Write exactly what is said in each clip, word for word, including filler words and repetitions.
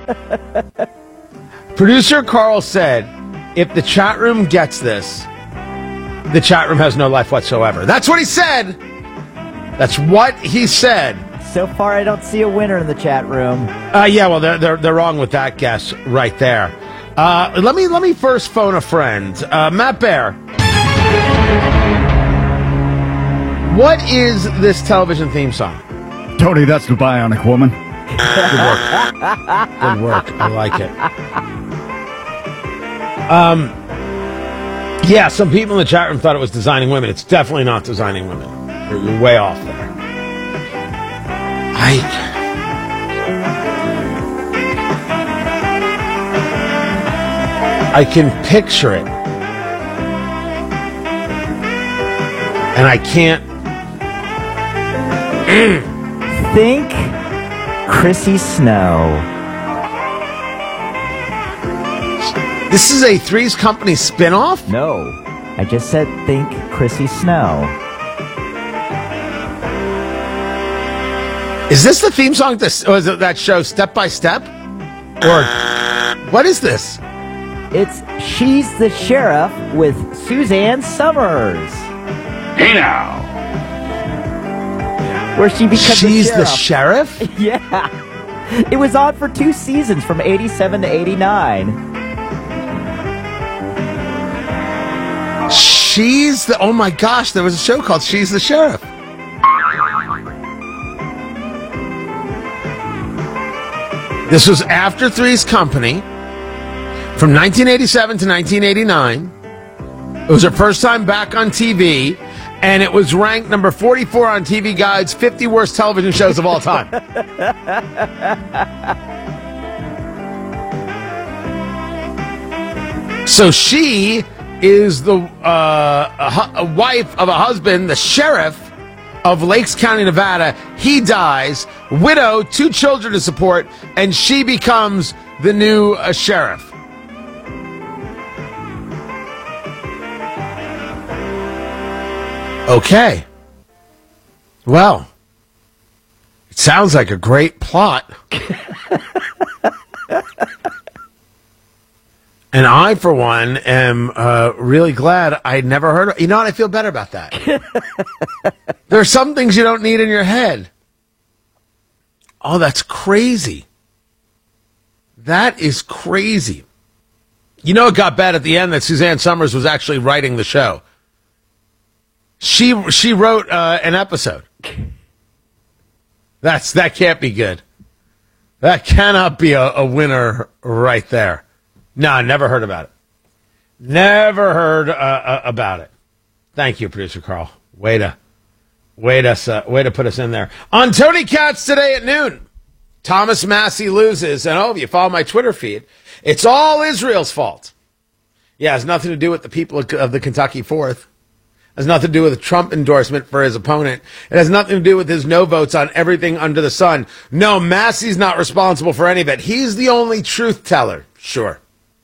Producer Carl said, if the chat room gets this, the chat room has no life whatsoever. That's what he said. That's what he said. So far, I don't see a winner in the chat room. Uh, yeah, well, they're, they're, they're wrong with that guess right there. Uh, let me let me first phone a friend. Uh, Matt Bear. What is this television theme song? Tony, that's the Bionic Woman. Good work. Good work. I like it. Um, yeah, some people in the chat room thought it was Designing Women. It's definitely not Designing Women. You're, you're way off there. I... I can picture it. And I can't... Think Chrissy Snow. This is a Three's Company spinoff? No. I just said think Chrissy Snow. Is this the theme song to was it that show Step by Step? Or what is this? It's She's the Sheriff with Suzanne Summers. Hey now. Where she becomes She's the sheriff. the sheriff? Yeah. It was on for two seasons from eighty-seven to eighty-nine. She's the... Oh my gosh, there was a show called She's the Sheriff. This was after Three's Company from nineteen eighty-seven to nineteen eighty-nine. It was her first time back on T V, and it was ranked number forty-four on T V Guide's fifty worst television shows of all time. So she is the uh, a, hu- a wife of a husband, the sheriff of Lakes County, Nevada. He dies, widow, two children to support, and she becomes the new uh, sheriff. Okay. Well, it sounds like a great plot. And I, for one, am uh, really glad I'd never heard of. You know what? I feel better about that. There are some things you don't need in your head. Oh, that's crazy. That is crazy. You know, it got bad at the end that Suzanne Summers was actually writing the show. She she wrote uh, an episode. That's that can't be good. That cannot be a, a winner right there. No, never heard about it. Never heard uh, uh, about it. Thank you, producer Carl. Way to, way to, uh, way to put us in there. On Tony Katz today at noon, Thomas Massey loses, and oh, if you follow my Twitter feed, it's all Israel's fault. Yeah, it has nothing to do with the people of the Kentucky Fourth. It has nothing to do with the Trump endorsement for his opponent. It has nothing to do with his no votes on everything under the sun. No, Massey's not responsible for any of it. He's the only truth teller. Sure.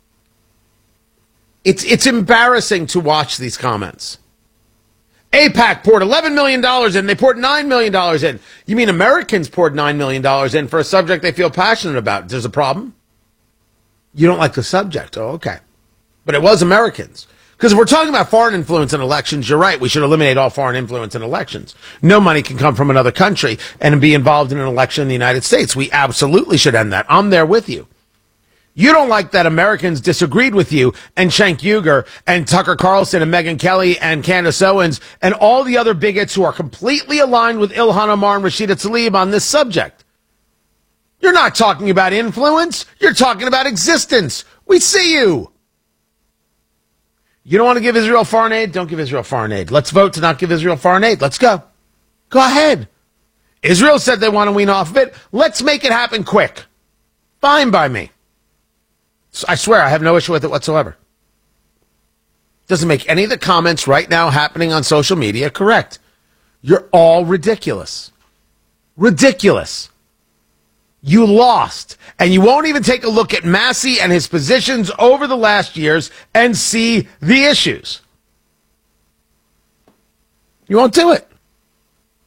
It's it's embarrassing to watch these comments. AIPAC poured eleven million dollars in. They poured nine million dollars in. You mean Americans poured nine million dollars in for a subject they feel passionate about? There's a problem? You don't like the subject. Oh, okay. But it was Americans. Because if we're talking about foreign influence in elections, you're right. We should eliminate all foreign influence in elections. No money can come from another country and be involved in an election in the United States. We absolutely should end that. I'm there with you. You don't like that Americans disagreed with you and Cenk Uygur and Tucker Carlson and Megyn Kelly and Candace Owens and all the other bigots who are completely aligned with Ilhan Omar and Rashida Tlaib on this subject. You're not talking about influence. You're talking about existence. We see you. You don't want to give Israel foreign aid? Don't give Israel foreign aid. Let's vote to not give Israel foreign aid. Let's go. Go ahead. Israel said they want to wean off of it. Let's make it happen quick. Fine by me. I swear, I have no issue with it whatsoever. Doesn't make any of the comments right now happening on social media correct. You're all ridiculous. Ridiculous. You lost. And you won't even take a look at Massey and his positions over the last years and see the issues. You won't do it.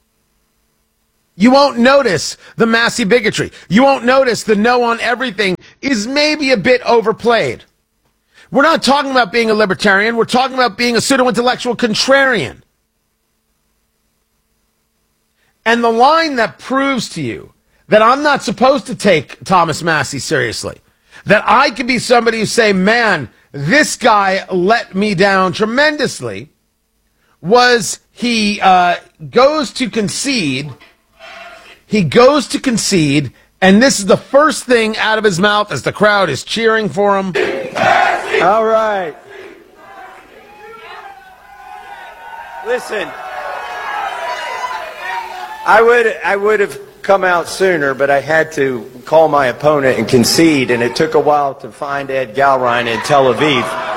You won't notice the Massey bigotry. You won't notice the no on everything is maybe a bit overplayed. We're not talking about being a libertarian. We're talking about being a pseudo-intellectual contrarian. And the line that proves to you that I'm not supposed to take Thomas Massie seriously, that I could be somebody who say, man, this guy let me down tremendously, was he uh, goes to concede, he goes to concede, and this is the first thing out of his mouth as the crowd is cheering for him. All right. Listen, I would I would have come out sooner, but I had to call my opponent and concede, and it took a while to find Ed Galrein in Tel Aviv.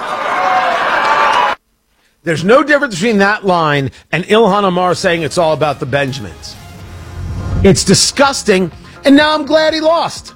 There's no difference between that line and Ilhan Omar saying it's all about the Benjamins. It's disgusting, and now I'm glad he lost.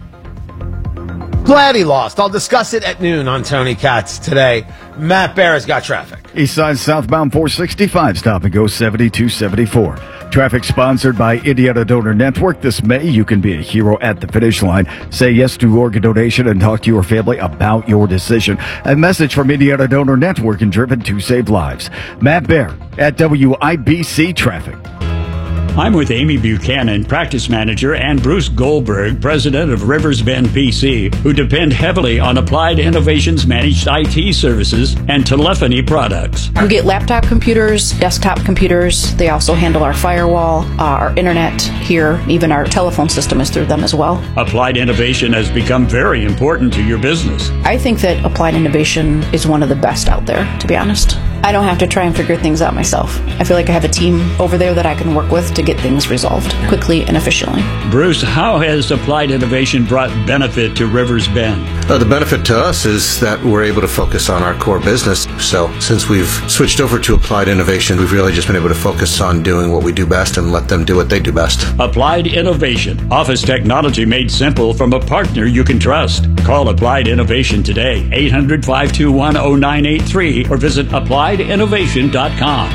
Glad he lost. I'll discuss it at noon on Tony Katz today. Matt Bear has got traffic. East side southbound four sixty-five, stop and go seventy-two seventy-four. Traffic sponsored by Indiana Donor Network. This May, you can be a hero at the finish line. Say yes to organ donation and talk to your family about your decision. A message from Indiana Donor Network and driven to save lives. Matt Bear at W I B C Traffic. I'm with Amy Buchanan, practice manager, and Bruce Goldberg, president of Rivers Bend P C, who depend heavily on Applied Innovations managed I T services and telephony products. We get laptop computers, desktop computers. They also handle our firewall, uh, our internet here. Even our telephone system is through them as well. Applied Innovation has become very important to your business. I think that Applied Innovation is one of the best out there, to be honest. I don't have to try and figure things out myself. I feel like I have a team over there that I can work with to get things resolved quickly and efficiently. Bruce, how has Applied Innovation brought benefit to Rivers Bend? Uh, the benefit to us is that we're able to focus on our core business. So since we've switched over to Applied Innovation, we've really just been able to focus on doing what we do best and let them do what they do best. Applied Innovation. Office technology made simple from a partner you can trust. Call Applied Innovation today, eight hundred, five two one, zero nine eight three, or visit applied innovation dot com.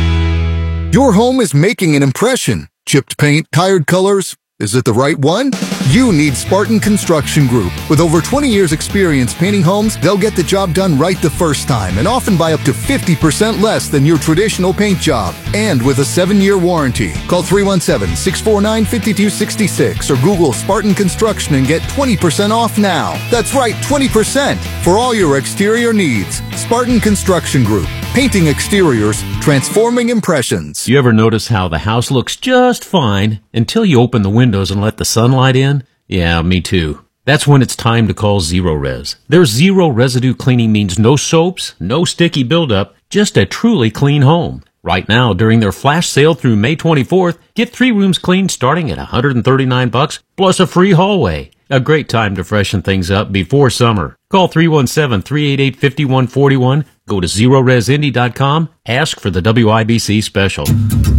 Your home is making an impression. Chipped paint, tired colors. Is it the right one? You need Spartan Construction Group. With over twenty years experience painting homes, they'll get the job done right the first time and often by up to fifty percent less than your traditional paint job. And with a seven-year warranty. Call three one seven, six four nine, five two six six or Google Spartan Construction and get twenty percent off now. That's right, twenty percent for all your exterior needs. Spartan Construction Group. Painting exteriors, transforming impressions. You ever notice how the house looks just fine until you open the windows and let the sunlight in? Yeah, me too. That's when it's time to call Zero Res. Their zero residue cleaning means no soaps, no sticky buildup, just a truly clean home. Right now, during their flash sale through May twenty-fourth, get three rooms cleaned starting at one hundred thirty-nine bucks plus a free hallway. A great time to freshen things up before summer. Call three one seven, three eight eight, five one four one. Go to zero res indy dot com. Ask for the W I B C special.